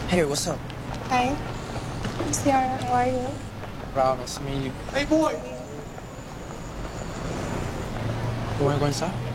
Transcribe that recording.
Hey, what's up? Hi, Ciara, how are you? Rob, nice to meet you. Hey, boy. You wanna go inside?